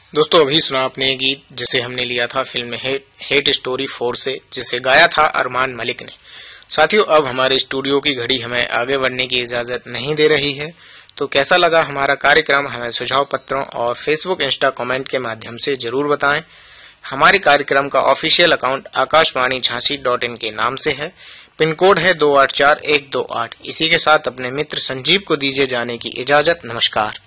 दोस्तों अभी सुना आपने ये गीत जिसे हमने लिया था फिल्म हेट स्टोरी 4 से, जिसे गाया था अरमान मलिक ने। साथियों, अब हमारे स्टूडियो की घड़ी हमें आगे बढ़ने की इजाजत नहीं दे रही है, तो कैसा लगा हमारा कार्यक्रम हमें सुझाव पत्रों और फेसबुक इंस्टा कमेंट के माध्यम से जरूर बताएं। हमारे कार्यक्रम का ऑफिशियल अकाउंट आकाशवाणी झांसी.in के नाम से है। पिन कोड है 284128। इसी के साथ अपने मित्र संजीव को दीजिए जाने की इजाजत। नमस्कार।